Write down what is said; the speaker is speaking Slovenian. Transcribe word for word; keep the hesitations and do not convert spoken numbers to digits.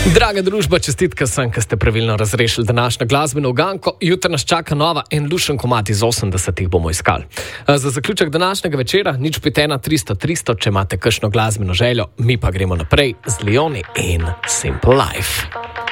Draga družba, čestitka sem, ker ste pravilno razrešili današnjo glasbeno uganko. Jutri nas čaka nova en lušen komad iz osemdesetih bomo iskali. Za zaključek današnjega večera nič pet ena tristo tristo, če imate kakšno glasbeno željo, mi pa gremo naprej z Leoni in Simple Life.